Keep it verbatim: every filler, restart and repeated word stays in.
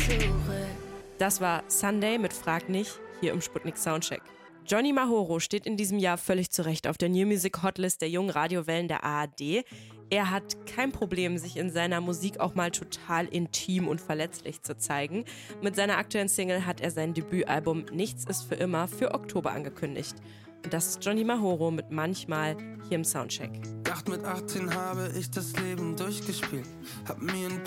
Das war Sunday mit Frag nicht, hier im Sputnik Soundcheck. Johnny Mahoro steht in diesem Jahr völlig zurecht auf der New Music Hotlist der jungen Radiowellen der A R D. Er hat kein Problem, sich in seiner Musik auch mal total intim und verletzlich zu zeigen. Mit seiner aktuellen Single hat er sein Debütalbum Nichts ist für immer für Oktober angekündigt. Und das ist Johnny Mahoro mit Manchmal hier im Soundcheck. Dacht mit achtzehn habe ich das Leben durchgespielt. Hab mir ein